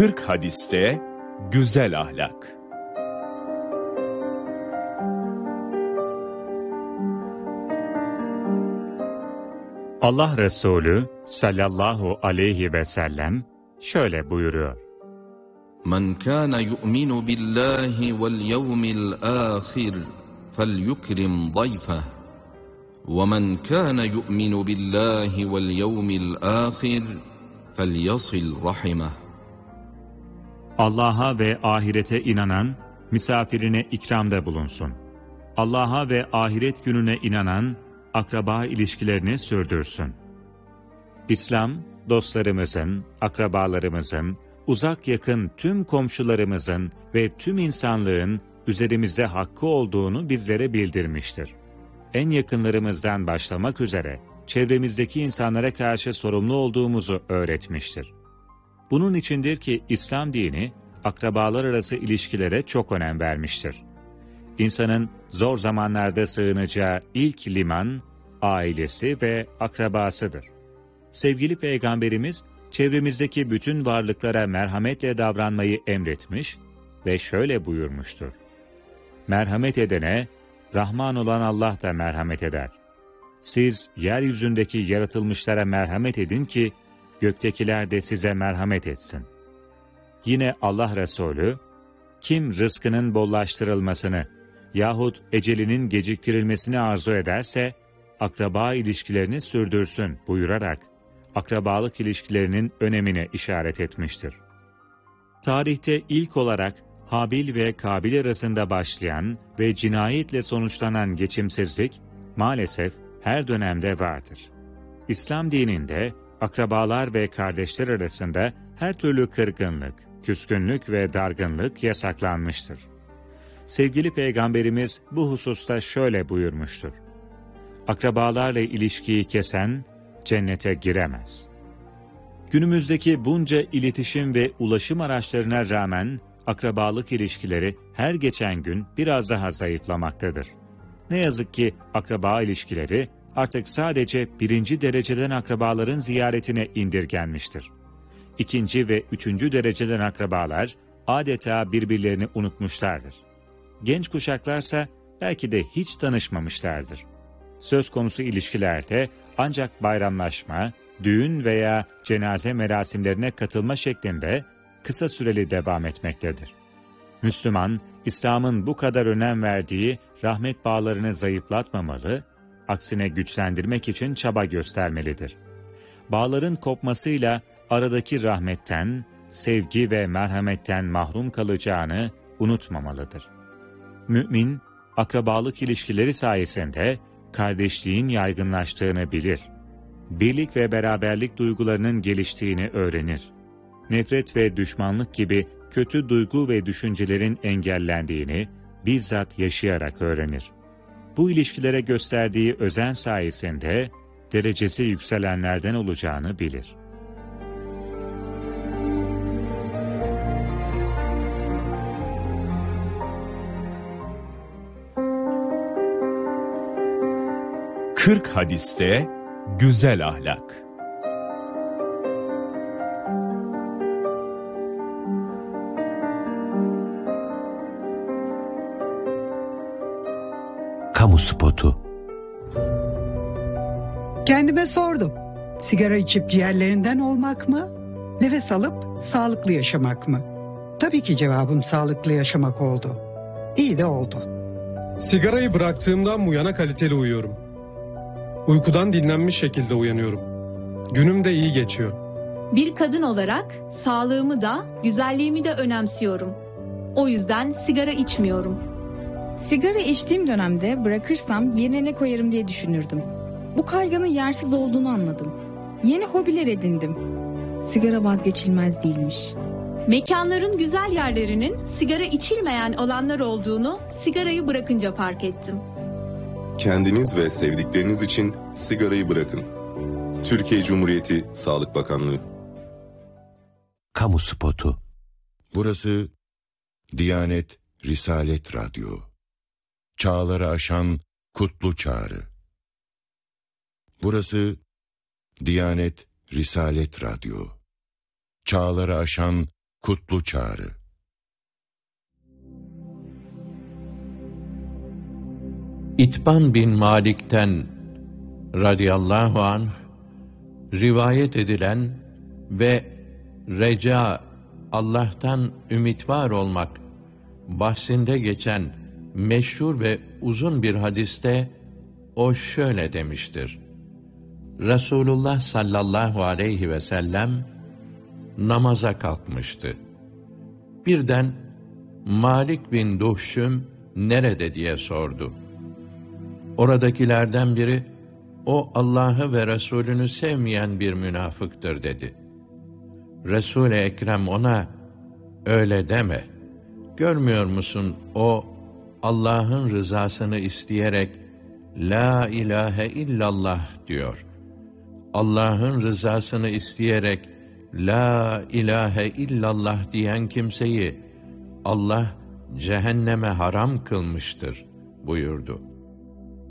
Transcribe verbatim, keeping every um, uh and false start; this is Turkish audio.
kırk hadiste güzel ahlak. Allah Resulü sallallahu aleyhi ve sellem şöyle buyuruyor: Men kana yu'minu billahi vel yevmil ahir felyukrim dayfeh ve men kana yu'minu billahi vel yevmil ahir felyasil rahimeh. Allah'a ve ahirete inanan misafirine ikramda bulunsun. Allah'a ve ahiret gününe inanan akraba ilişkilerini sürdürsün. İslam, dostlarımızın, akrabalarımızın, uzak yakın tüm komşularımızın ve tüm insanlığın üzerimizde hakkı olduğunu bizlere bildirmiştir. En yakınlarımızdan başlamak üzere çevremizdeki insanlara karşı sorumlu olduğumuzu öğretmiştir. Bunun içindir ki İslam dini akrabalar arası ilişkilere çok önem vermiştir. İnsanın zor zamanlarda sığınacağı ilk liman, ailesi ve akrabasıdır. Sevgili Peygamberimiz, çevremizdeki bütün varlıklara merhametle davranmayı emretmiş ve şöyle buyurmuştur: Merhamet edene, Rahman olan Allah da merhamet eder. Siz yeryüzündeki yaratılmışlara merhamet edin ki, göktekiler de size merhamet etsin. Yine Allah Resulü, kim rızkının bollaştırılmasını yahut ecelinin geciktirilmesini arzu ederse, akraba ilişkilerini sürdürsün buyurarak, akrabalık ilişkilerinin önemine işaret etmiştir. Tarihte ilk olarak Habil ve Kabil arasında başlayan ve cinayetle sonuçlanan geçimsizlik, maalesef her dönemde vardır. İslam dininde, akrabalar ve kardeşler arasında her türlü kırgınlık, küskünlük ve dargınlık yasaklanmıştır. Sevgili Peygamberimiz bu hususta şöyle buyurmuştur: Akrabalarla ilişkiyi kesen cennete giremez. Günümüzdeki bunca iletişim ve ulaşım araçlarına rağmen akrabalık ilişkileri her geçen gün biraz daha zayıflamaktadır. Ne yazık ki akraba ilişkileri artık sadece birinci dereceden akrabaların ziyaretine indirgenmiştir. İkinci ve üçüncü dereceden akrabalar adeta birbirlerini unutmuşlardır. Genç kuşaklarsa belki de hiç tanışmamışlardır. Söz konusu ilişkilerde ancak bayramlaşma, düğün veya cenaze merasimlerine katılma şeklinde kısa süreli devam etmektedir. Müslüman, İslam'ın bu kadar önem verdiği rahmet bağlarını zayıflatmamalı, aksine güçlendirmek için çaba göstermelidir. Bağların kopmasıyla aradaki rahmetten, sevgi ve merhametten mahrum kalacağını unutmamalıdır. Mümin, akrabalık ilişkileri sayesinde kardeşliğin yaygınlaştığını bilir. Birlik ve beraberlik duygularının geliştiğini öğrenir. Nefret ve düşmanlık gibi kötü duygu ve düşüncelerin engellendiğini bizzat yaşayarak öğrenir. Bu ilişkilere gösterdiği özen sayesinde derecesi yükselenlerden olacağını bilir. kırk hadiste güzel ahlak. Kamu spotu. Kendime sordum. Sigara içip ciğerlerinden olmak mı? Nefes alıp sağlıklı yaşamak mı? Tabii ki cevabım sağlıklı yaşamak oldu. İyi de oldu. Sigarayı bıraktığımdan bu yana kaliteli uyuyorum. Uykudan dinlenmiş şekilde uyanıyorum. Günüm de iyi geçiyor. Bir kadın olarak sağlığımı da güzelliğimi de önemsiyorum. O yüzden sigara içmiyorum. Sigara içtiğim dönemde bırakırsam yerine ne koyarım diye düşünürdüm. Bu kaygının yersiz olduğunu anladım. Yeni hobiler edindim. Sigara vazgeçilmez değilmiş. Mekanların güzel yerlerinin sigara içilmeyen alanlar olduğunu sigarayı bırakınca fark ettim. Kendiniz ve sevdikleriniz için sigarayı bırakın. Türkiye Cumhuriyeti Sağlık Bakanlığı. Kamu spotu. Burası Diyanet Risalet Radyo. Çağları aşan kutlu çağrı. Burası Diyanet Risalet Radyo. Çağları aşan Kutlu Çağrı. İtban bin Malik'ten radıyallahu anh rivayet edilen ve reca, Allah'tan ümit var olmak bahsinde geçen meşhur ve uzun bir hadiste o şöyle demiştir: Resulullah sallallahu aleyhi ve sellem namaza kalkmıştı. Birden Malik bin Duhşüm nerede diye sordu. Oradakilerden biri, o Allah'ı ve Resulünü sevmeyen bir münafıktır dedi. Resul-i Ekrem ona, öyle deme. Görmüyor musun o Allah'ın rızasını isteyerek La ilahe illallah diyor. Allah'ın rızasını isteyerek La ilahe illallah diyen kimseyi Allah cehenneme haram kılmıştır buyurdu.